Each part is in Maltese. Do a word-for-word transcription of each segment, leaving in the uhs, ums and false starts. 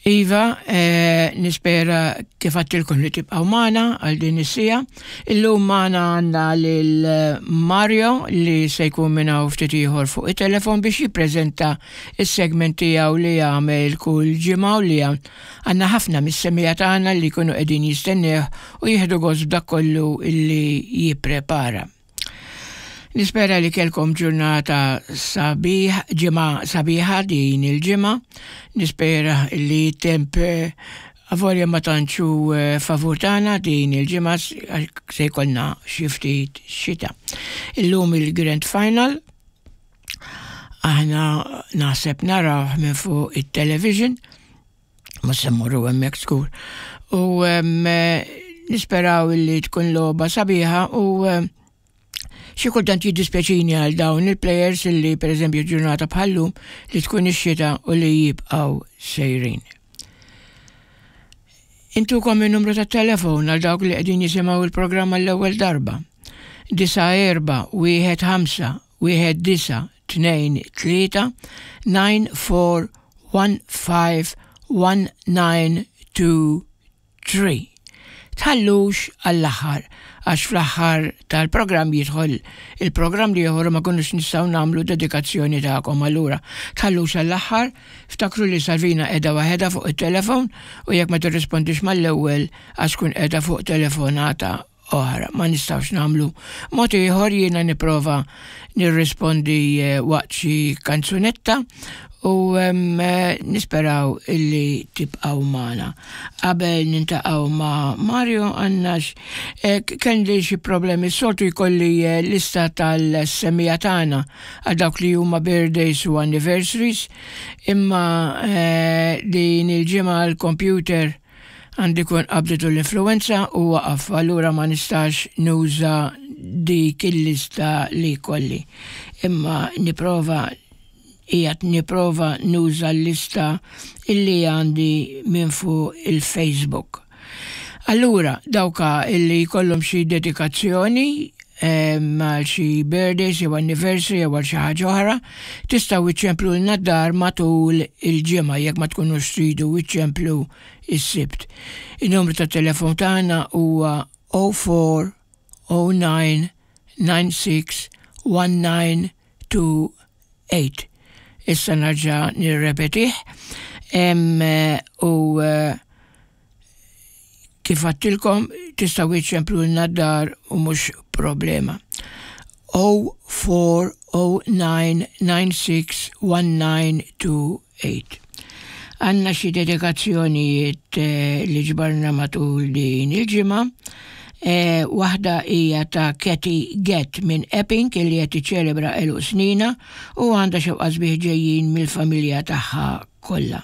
Iva, eh, nispera kif għattilkom li tibqaw mana għal din is-sija. Illum mana għandna lil Mario li se jkun minna ftit ieħor fuq it-telefon biex jippreżenta is-segment tiegħu li jagħmel kull ġimgħa u li għandna ħafna mis-semmija tagħna li jkunu qegħdin jistennew u jieħdu gost b'dak kollu illi jipprepara. Nispera li kelkom ġurnata sabiħ, ġimgħa sabiħa din il-ġimgħa. Nispera li temp avolja ma tantxu favur tagħna din il-ġimgħa se jkollna xi ftit xita. Illum il-Grand Final aħna naħseb naraw minn fuq it-television ma semmuru hemmhekk skur. U nisperaw li tkun logħba sabiħa u xi kultant jiddispjaċini għal dawn il-plejers li pereżempju ġurnata bħallum li tkun ix-xita u li jibqgħu sejrin. Intukom in-numru tat-telefon għal dawk li qegħdin jisimgħu il-programm għall-ewwel darba. Disa erba' wieħed ħamsa wieħed disa' tnejn tlieta nine four one five one nine two three. Tħallux għall-aħħar għax fl-aħħar tal-programm jidħol il-programm li ieħor ma konux nistgħu nagħmlu dedikazzjoni tagħkom allura tħallux għall-aħħar ftakru li Salvina qiegħda waħedha fuq it-telefon u jekk ma tirrispondix mal-ewwel għax tkun qiegħda fuq telefonata oħra ma nistgħux nagħmlu mod ieħor jiena nipprova nirrispondi waqt xi kanzunetta u um, nisperaw illi tibqaw magħna. Qabel nintaqgħu ma' Mario għannax eh, kelli xi problemi soltu jkolli eh, lista tal-semmija tagħna għal dawk li huma birthdays u anniversaries imma eh, din il-ġimgħa l-computer għandi kun qabdet l-influenza u waqaf allura ma nistax nuża dik il-lista li kolli. Imma niprova ijat niprova nuża l-lista illi għandi minn fuq il-Facebook. Allura, dawka illi jkollhom xi dedikazzjoni mal xi birthdays jew anniversary jew xi ħaġa oħra, tistgħu iċċemplu lna d-dar matul il-ġimgħa jekk ma tkunux tridu iċċemplu is-sibt. In-numru tat-telefon tagħna huwa oh four oh nine nine six one nine two eight. Issa narġa' nirrepetih u kif għattilkom tistgħu iċċemplu lna d-dar u mhux problema. oh four oh nine nine six one nine two eight. Għandna xi dedikazzjonijiet li ġbarna matul din il-ġimgħa. Eh, waħda hija ta' Katy Get minn Epping li qed tiċċelebra elu snina u għandha xewqa sbieħ ġejjin mill-familja tagħha kollha.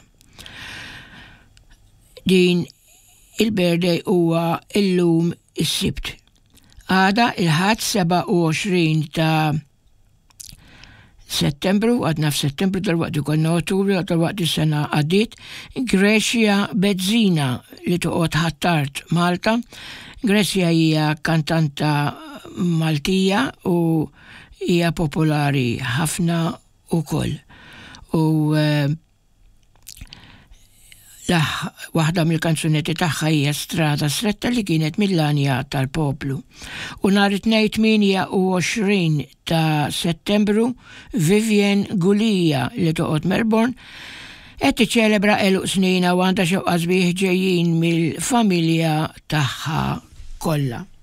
Din il-birthday huwa illum is-sibt. Għada il-ħadd seba' u għoxrin ta' Settembru, għadna f'Settembru dal-waqt ikollna Ottubru dal-waqt is-sena għaddiet, Grecia Bezzina li toqgħod ħattart Malta. Grecia hija kantanta Maltija u hija popolari ħafna ukoll. U uh, waħda mill-kanzunetti tagħha hija Strada Stretta li kienet mill-Anja tal-Poplu. U nhar it-tnejn tminja u għoxrin ta' Settembru Vivian Gulija li toqgħod Melbourne qed tiċċelebra eluq snina u għandha xewqa sbieħ ġejjin mill-familja tagħha kollha.